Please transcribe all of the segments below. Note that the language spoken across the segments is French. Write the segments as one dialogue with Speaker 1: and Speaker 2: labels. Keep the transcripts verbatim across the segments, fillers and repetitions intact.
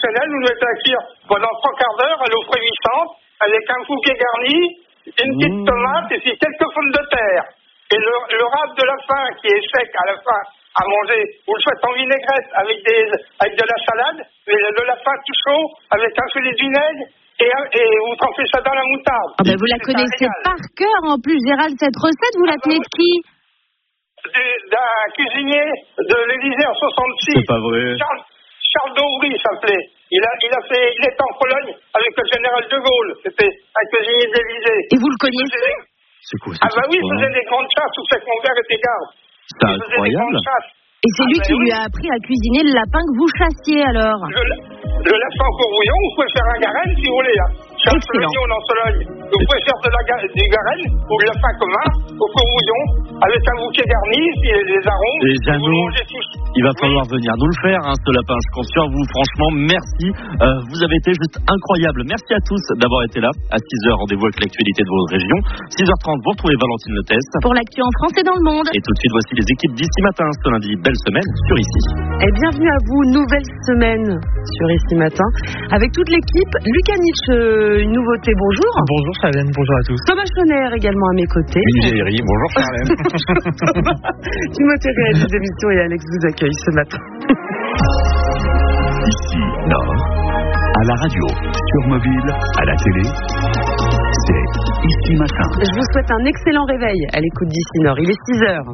Speaker 1: traditionnelle, vous devez la cuire pendant trois quarts d'heure, elle est au frémissante, avec un bouquet garni, une petite mmh. tomate et puis quelques pommes de terre. Et le, le râpe de la fin, qui est sec à la fin, à manger, vous le faites en vinaigrette avec, des, avec de la salade, et le, le lapin tout chaud, avec un filet de vinaigre, et, et vous trempez ça dans la moutarde.
Speaker 2: Ah ben vous la connaissez par cœur en plus, Gérald, cette recette, vous la tenez de qui?
Speaker 1: D'un cuisinier de l'Élysée en soixante-six.
Speaker 3: C'est pas vrai.
Speaker 1: Charles, Charles d'Aubry s'appelait. Il a, il a fait, il était en Pologne avec le général de Gaulle. C'était un cuisinier de l'Élysée.
Speaker 2: Et vous le connaissez?
Speaker 3: C'est quoi?
Speaker 1: Ah bah oui, il faisait des grandes chasses. Tout fait que mon père était garde.
Speaker 3: C'est incroyable.
Speaker 2: Et c'est lui
Speaker 1: ah,
Speaker 2: qui
Speaker 1: oui.
Speaker 2: lui a appris à cuisiner le lapin que vous chassiez alors.
Speaker 1: Le, le lapin au courouillon, vous pouvez faire un garenne si vous voulez. Hein. Faire un oignon en Sologne. Vous pouvez faire de la, du garenne ou le lapin commun au courouillon avec un bouquet garni et des arômes.
Speaker 3: Et Jeannot, il va falloir oui. venir nous le faire, hein, ce lapin. Je compte sur vous, franchement, merci. Euh, vous avez été juste incroyable. Merci à tous d'avoir été là. À six heures, rendez-vous avec l'actualité de vos régions. six heures trente, vous retrouvez Valentine Le Test.
Speaker 2: Pour l'actu en France et dans le monde.
Speaker 3: Et tout de suite, voici les équipes d'ici matin. Ce lundi, belle semaine sur Ici.
Speaker 4: Et bienvenue à vous, nouvelle semaine sur Ici Matin. Avec toute l'équipe, Lucas Nietzsche, une nouveauté, bonjour.
Speaker 5: Bonjour Charlène, bonjour à tous.
Speaker 4: Thomas Schoner également à mes côtés.
Speaker 6: Une vieillerie, bonjour Charlène.
Speaker 4: Timothée réalise l'émission et Alex vous accueille ce matin.
Speaker 7: Ici, Nord, à la radio, sur mobile, à la télé, c'est Ici Matin.
Speaker 4: Je vous souhaite un excellent réveil à l'écoute d'Ici Nord. Il est six heures.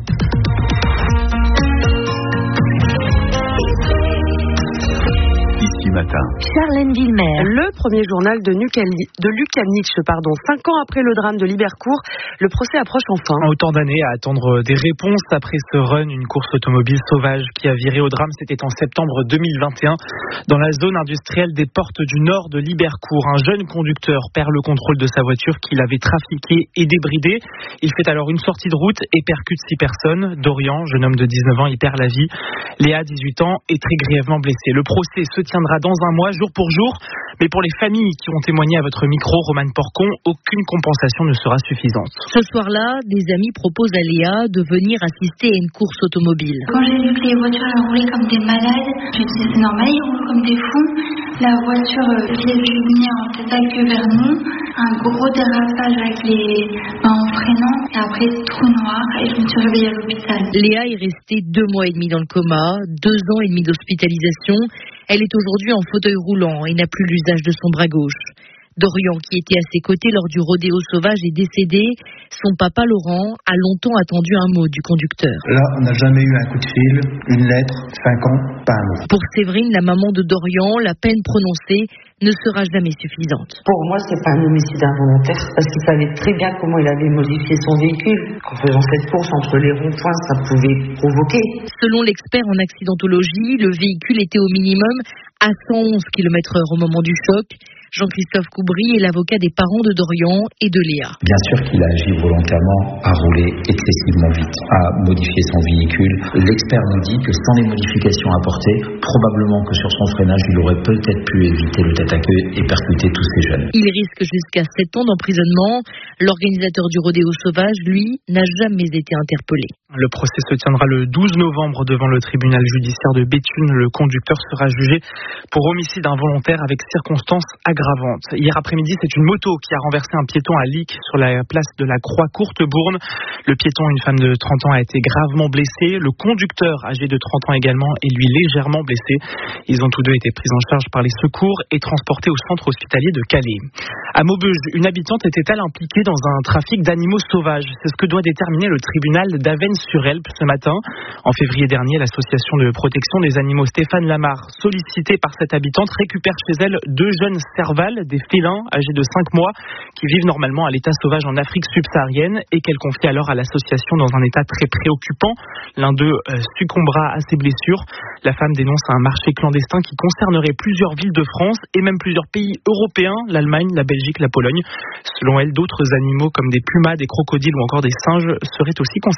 Speaker 7: Ici Matin.
Speaker 2: Charlène Villemer.
Speaker 4: Le premier journal de, Nucali, de Lucas Nietzsche. Pardon. Cinq ans après le drame de Libercourt, le procès approche enfin.
Speaker 5: Autant d'années à attendre des réponses après ce run, une course automobile sauvage qui a viré au drame. C'était en septembre deux mille vingt et un dans la zone industrielle des Portes du Nord de Libercourt. Un jeune conducteur perd le contrôle de sa voiture qu'il avait trafiquée et débridée. Il fait alors une sortie de route et percute six personnes. Dorian, jeune homme de dix-neuf ans, il perd la vie. Léa, dix-huit ans, est très grièvement blessée. Le procès se tiendra dans un mois, jour pour jour. Mais pour les familles qui ont témoigné à votre micro, Romane Porcon, aucune compensation ne sera suffisante.
Speaker 8: Ce soir-là, des amis proposent à Léa de venir assister à une course automobile.
Speaker 9: Quand j'ai vu que les voitures roulaient comme des malades, je me disais c'est normal, ils roulent comme des fous. La voiture qui est venue en tête à queue vers nous, un gros dérapage avec les ben, en freinant, et après trou noir, et je me suis réveillée à l'hôpital.
Speaker 8: Léa est restée deux mois et demi dans le coma, deux ans et demi d'hospitalisation. Elle est aujourd'hui en fauteuil roulant et n'a plus l'usage de son bras gauche. Dorian, qui était à ses côtés lors du rodéo sauvage, est décédé. Son papa, Laurent, a longtemps attendu un mot du conducteur.
Speaker 10: Là, on n'a jamais eu un coup de fil, une lettre, cinq ans, pas un mot.
Speaker 8: Pour Séverine, la maman de Dorian, la peine prononcée ne sera jamais suffisante.
Speaker 11: Pour moi, c'est pas un homicide involontaire, parce qu'il savait très bien comment il avait modifié son véhicule. En faisant cette course entre les ronds-points, ça pouvait provoquer.
Speaker 8: Selon l'expert en accidentologie, le véhicule était au minimum à cent onze kilomètres heure au moment du choc. Jean-Christophe Coubry est l'avocat des parents de Dorian et de Léa.
Speaker 12: Bien sûr qu'il a agi volontairement, à rouler excessivement vite, à modifier son véhicule. L'expert nous dit que sans les modifications apportées, probablement que sur son freinage, il aurait peut-être pu éviter le tête-à-queue et percuter tous ces jeunes.
Speaker 8: Il risque jusqu'à sept ans d'emprisonnement. L'organisateur du rodéo sauvage, lui, n'a jamais été interpellé.
Speaker 5: Le procès se tiendra le douze novembre devant le tribunal judiciaire de Béthune. Le conducteur sera jugé pour homicide involontaire avec circonstances aggravantes. Hier après-midi, c'est une moto qui a renversé un piéton à Lic sur la place de la Croix-Courte-Bourne. Le piéton, une femme de trente ans, a été gravement blessé. Le conducteur, âgé de trente ans également, est lui légèrement blessé. Ils ont tous deux été pris en charge par les secours et transportés au centre hospitalier de Calais. À Maubeuge, une habitante était-elle impliquée dans un trafic d'animaux sauvages? C'est ce que doit déterminer le tribunal d'Avesnes-sur-Helpe ce matin. En février dernier, l'association de protection des animaux Stéphane Lamar, sollicitée par cette habitante, récupère chez elle deux jeunes cervales, des félins âgés de cinq mois, qui vivent normalement à l'état sauvage en Afrique subsaharienne et qu'elle confie alors à l'association dans un état très préoccupant. L'un d'eux euh, succombera à ses blessures. La femme dénonce un marché clandestin qui concernerait plusieurs villes de France et même plusieurs pays européens, l'Allemagne, la Belgique, la Pologne. Selon elle, d'autres animaux comme des pumas, des crocodiles ou encore des singes seraient aussi concernés.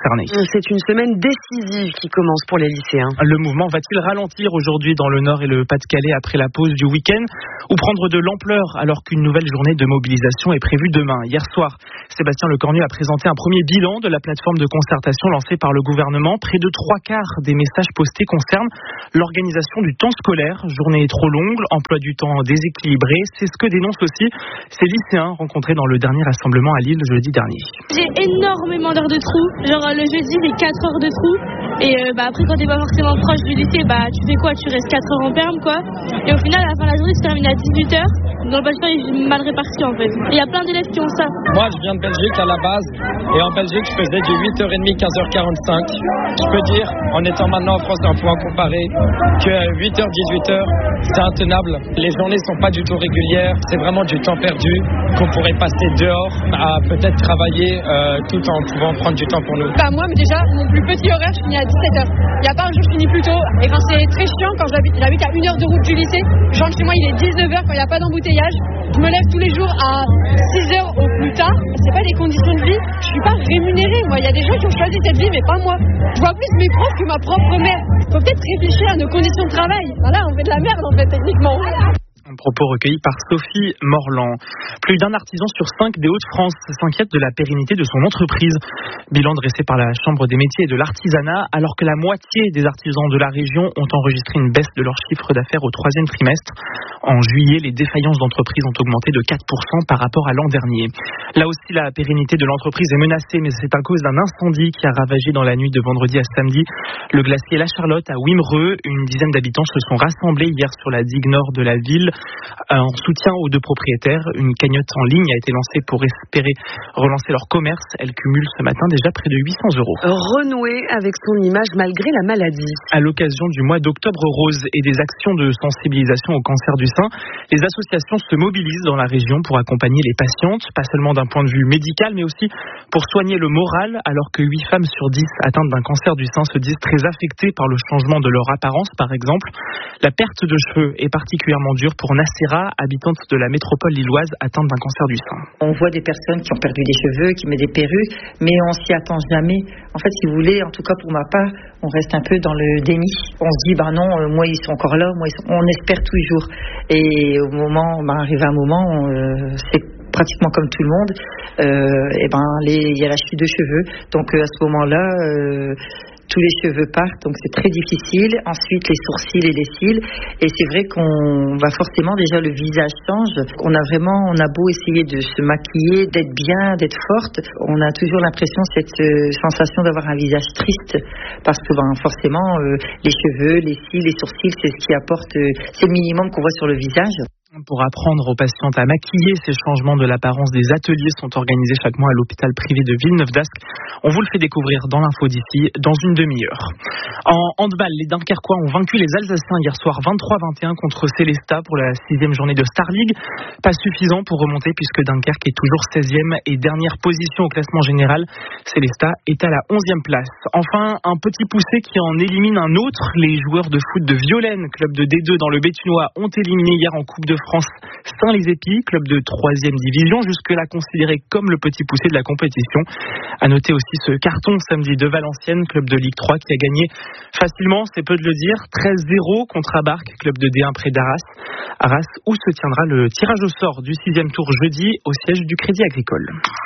Speaker 4: c'est une semaine décisive qui commence pour les lycéens.
Speaker 5: Le mouvement va-t-il ralentir aujourd'hui dans le Nord et le Pas-de-Calais après la pause du week-end ou prendre de l'ampleur alors qu'une nouvelle journée de mobilisation est prévue demain? Hier soir, Sébastien Lecornu a présenté un premier bilan de la plateforme de concertation lancée par le gouvernement. Près de trois quarts des messages postés concernent l'organisation du temps scolaire. Journée trop longue, emploi du temps déséquilibré. C'est ce que dénoncent aussi ces lycéens rencontrés dans le dernier rassemblement à Lille jeudi dernier.
Speaker 6: J'ai énormément d'heures de trou. Genre le jeudi, j'ai quatre heures de trou. Et euh, bah, après, quand t'es pas forcément proche du lycée, bah, tu fais quoi? Tu restes quatre heures en perme, quoi. Et au final, à la fin de la journée, tu termines à dix-huit heures. Dans le bachelor, il est mal réparti, en fait. Il y a plein d'élèves qui ont ça.
Speaker 13: Moi, je viens de Belgique à la base. Et en Belgique, je faisais du huit heures trente, quinze heures quarante-cinq. Je peux dire, en étant maintenant en France, en pouvant comparer, que huit heures, dix-huit heures, c'est intenable. Les journées sont pas du tout régulières. C'est vraiment du temps perdu qu'on pourrait passer dehors à peut-être travailler euh, tout en pouvant prendre du temps pour nous.
Speaker 14: Bah moi, mais déjà, mon plus petit horaire, je finis à dix-sept heures. Il n'y a pas un jour je finis plus tôt. Et enfin, c'est très chiant quand j'habite, j'habite à une heure de route du lycée. Je rentre chez moi, il est dix-neuf heures quand il n'y a pas d'embouteillage. Je me lève tous les jours à six heures au plus tard. C'est pas des conditions de vie. Je suis pas rémunérée. Moi, il y a des gens qui ont choisi cette vie, mais pas moi. Je vois plus mes profs que ma propre mère. Faut peut-être réfléchir à nos conditions de travail. Voilà, on fait de la merde en fait techniquement.
Speaker 5: Un propos recueilli par Sophie Morland. Plus d'un artisan sur cinq des Hauts-de-France s'inquiète de la pérennité de son entreprise. Bilan dressé par la Chambre des métiers et de l'artisanat, alors que la moitié des artisans de la région ont enregistré une baisse de leur chiffre d'affaires au troisième trimestre. En juillet, les défaillances d'entreprises ont augmenté de quatre pour cent par rapport à l'an dernier. Là aussi, la pérennité de l'entreprise est menacée, mais c'est à cause d'un incendie qui a ravagé dans la nuit de vendredi à samedi le glacier La Charlotte à Wimereux. Une dizaine d'habitants se sont rassemblés hier sur la digue nord de la ville en soutien aux deux propriétaires. Une cagnotte en ligne a été lancée pour espérer relancer leur commerce. Elle cumule ce matin déjà près de huit cents euros.
Speaker 4: Renouer avec son image malgré la maladie.
Speaker 5: À l'occasion du mois d'octobre rose et des actions de sensibilisation au cancer du sein, les associations se mobilisent dans la région pour accompagner les patientes, pas seulement d'un point de vue médical, mais aussi pour soigner le moral, alors que huit femmes sur dix atteintes d'un cancer du sein se disent très affectées par le changement de leur apparence, par exemple. La perte de cheveux est particulièrement dure pour Nassera, habitante de la métropole lilloise atteinte d'un cancer du sein.
Speaker 15: On voit des personnes qui ont perdu des cheveux, qui mettent des perruques, mais on s'y attend jamais. En fait, si vous voulez, en tout cas pour ma part, on reste un peu dans le déni. On se dit, ben non, euh, moi ils sont encore là, moi ils sont... on espère toujours. Et au moment, ben, arrive un moment, euh, c'est pratiquement comme tout le monde, euh, et ben il y a la chute de cheveux. Donc euh, à ce moment-là, euh, tous les cheveux partent, donc c'est très difficile. Ensuite, les sourcils et les cils. Et c'est vrai qu'on va forcément, déjà le visage change. On a vraiment, on a beau essayer de se maquiller, d'être bien, d'être forte, on a toujours l'impression, cette euh, sensation d'avoir un visage triste. Parce que ben, forcément, euh, les cheveux, les cils, les sourcils, c'est ce qui apporte, euh, c'est le minimum qu'on voit sur le visage.
Speaker 5: Pour apprendre aux patientes à maquiller, ces changements de l'apparence des ateliers sont organisés chaque mois à l'hôpital privé de Villeneuve-d'Ascq. On vous le fait découvrir dans l'info d'ici, dans une demi-heure. En handball, les Dunkerquois ont vaincu les Alsaciens hier soir vingt-trois à vingt et un contre Célestat pour la sixième journée de Star League. Pas suffisant pour remonter puisque Dunkerque est toujours seizième et dernière position au classement général. Célestat est à la onzième place. Enfin, un petit poussé qui en élimine un autre. Les joueurs de foot de Violaine, club de D deux dans le Béthunois, ont éliminé hier en Coupe de France Saint-les-Épis, club de troisième division, jusque-là considéré comme le petit poussé de la compétition. À noter aussi ce carton samedi de Valenciennes, club de Ligue trois, qui a gagné facilement, c'est peu de le dire, treize zéro contre Abarque, club de D un près d'Arras. Arras, où se tiendra le tirage au sort du sixième tour jeudi au siège du Crédit Agricole.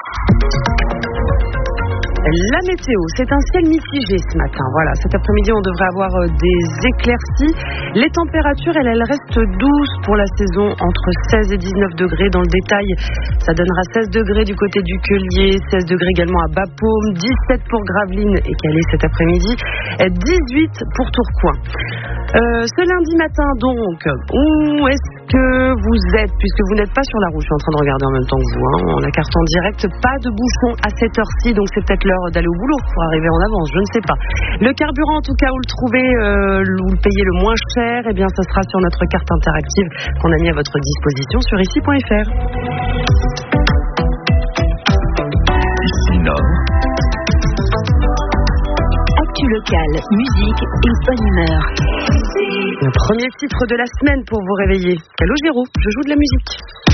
Speaker 4: La météo, c'est un ciel mitigé ce matin. Voilà, cet après-midi, on devrait avoir des éclaircies. Les températures, elles, elles restent douces pour la saison, entre seize et dix-neuf degrés. Dans le détail, ça donnera seize degrés du côté du Queulier, seize degrés également à Bapaume, dix-sept pour Gravelines et Calais cet après-midi, dix-huit pour Tourcoing. Euh, ce lundi matin, donc, où est-ce que vous êtes, puisque vous n'êtes pas sur la route, je suis en train de regarder en même temps que vous, hein, en la carte en direct, pas de bouchon à cette heure-ci, donc c'est peut-être l'heure d'aller au boulot pour arriver en avance, je ne sais pas. Le carburant, en tout cas, où le trouver, euh, où le payer le moins cher, eh bien, ça sera sur notre carte interactive qu'on a mis à votre disposition sur ici point f r.
Speaker 7: Ici Nord.
Speaker 16: Actu locale, musique et bonne humeur.
Speaker 4: Le premier titre de la semaine pour vous réveiller. Calogero, je joue de la musique.